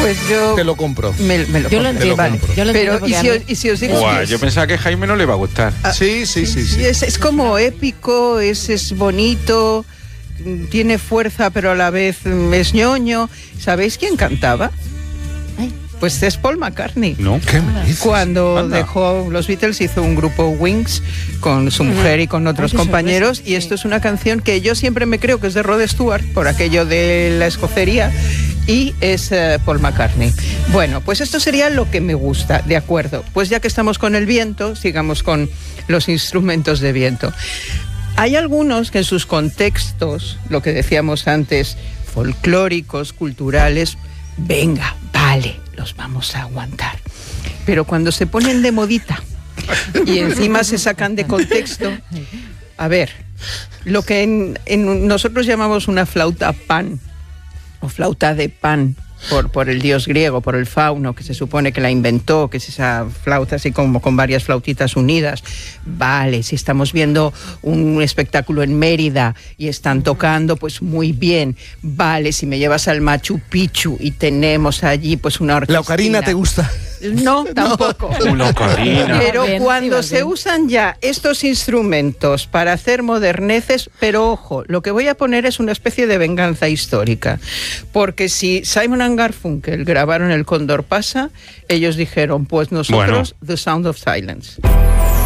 Pues yo te lo compro. me lo Yo lo compro. entiendo, Vale. yo lo entiendo. Pero, ¿y si os digo Guau, que yo pensaba que a Jaime no le va a gustar. Sí. es como épico, es bonito, tiene fuerza, pero a la vez es ñoño? ¿Sabéis quién cantaba? Ay. Pues es Paul McCartney. ¿No? ¿Qué me dices? Cuando Anda. dejó los Beatles hizo un grupo Wings con su mujer y con otros Ay, qué compañeros, sorpresa, y esto sí. es una canción que yo siempre me creo que es de Rod Stewart por aquello de la escocería, y es Paul McCartney. Bueno, pues esto sería lo que me gusta, de acuerdo. Pues ya que estamos con el viento, sigamos con los instrumentos de viento. Hay algunos que en sus contextos, lo que decíamos antes, folclóricos, culturales, venga, vale, los vamos a aguantar. Pero cuando se ponen de modita y encima se sacan de contexto, a ver, lo que en nosotros llamamos una flauta pan o flauta de pan, por el dios griego, por el fauno, que se supone que la inventó, que es esa flauta así como con varias flautitas unidas. Vale, si estamos viendo un espectáculo en Mérida y están tocando, pues muy bien. Vale, si me llevas al Machu Picchu y tenemos allí pues una orquesta. ¿La ocarina te gusta? No, tampoco. Una ocarina. Pero Bien, cuando sí, se bien. usan ya estos instrumentos para hacer moderneces, pero ojo, lo que voy a poner es una especie de venganza histórica, porque si Simon and Garfunkel grabaron El Cóndor pasa, ellos dijeron, pues nosotros The Sound of Silence.